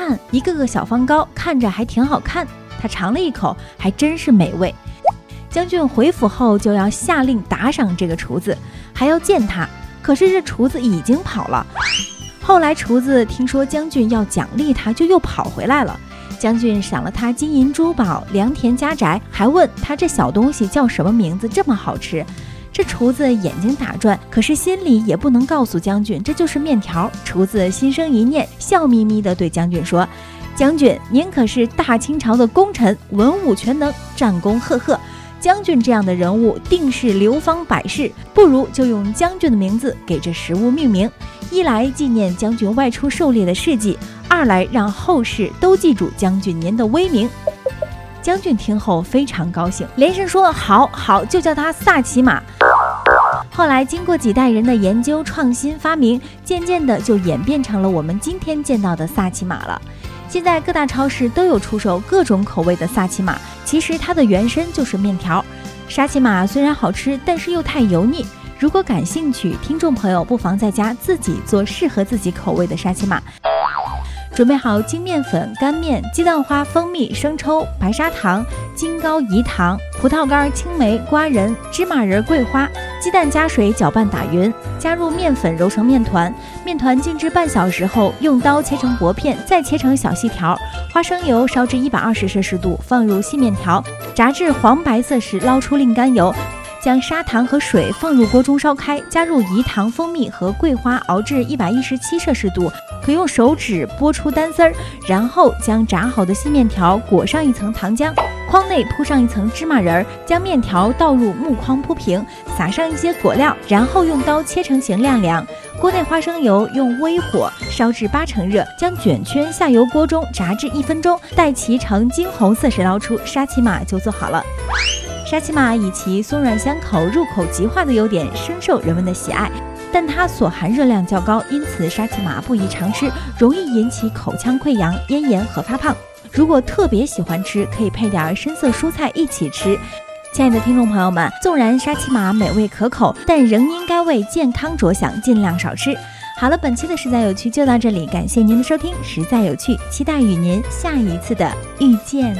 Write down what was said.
看，一个个小方糕看着还挺好看，他尝了一口，还真是美味。将军回府后就要下令打赏这个厨子，还要见他，可是这厨子已经跑了。后来厨子听说将军要奖励他，就又跑回来了。将军赏了他金银珠宝、良田家宅，还问他这小东西叫什么名字，这么好吃。这厨子眼睛打转，可是心里也不能告诉将军这就是面条。厨子心生一念，笑眯眯地对将军说：将军，您可是大清朝的功臣，文武全能，战功赫赫，将军这样的人物定是流芳百世，不如就用将军的名字给这食物命名，一来纪念将军外出狩猎的事迹，二来让后世都记住将军您的威名。将军听后非常高兴，连声说好好，就叫他萨其马。后来经过几代人的研究创新发明，渐渐的就演变成了我们今天见到的萨其马了。现在各大超市都有出售各种口味的萨其马，其实它的原身就是面条。沙其马虽然好吃，但是又太油腻。如果感兴趣，听众朋友不妨在家自己做适合自己口味的沙其马。准备好精面粉、干面、鸡蛋花、蜂蜜、生抽、白砂糖、金糕、饴糖、葡萄干、青梅、瓜仁、芝麻仁、桂花，鸡蛋加水搅拌打匀，加入面粉揉成面团，面团静置半小时后，用刀切成薄片，再切成小细条。花生油烧至120摄氏度，放入细面条，炸至黄白色时捞出另干油。将砂糖和水放入锅中烧开，加入饴糖、蜂蜜和桂花熬至117摄氏度，可用手指拨出单丝儿，然后将炸好的细面条裹上一层糖浆，筐内铺上一层芝麻仁儿，将面条倒入木筐铺平，撒上一些果料，然后用刀切成形晾凉。锅内花生油用微火烧至80%热，将卷圈下油锅中炸至1分钟，待其呈金红色时捞出，沙其马就做好了。沙其马以其松软香口、入口即化的优点深受人们的喜爱，但它所含热量较高，因此沙其马不宜常吃，容易引起口腔溃疡、咽炎和发胖。如果特别喜欢吃，可以配点深色蔬菜一起吃。亲爱的听众朋友们，纵然沙其马美味可口，但仍应该为健康着想，尽量少吃。好了，本期的实在有趣就到这里，感谢您的收听，实在有趣，期待与您下一次的遇见。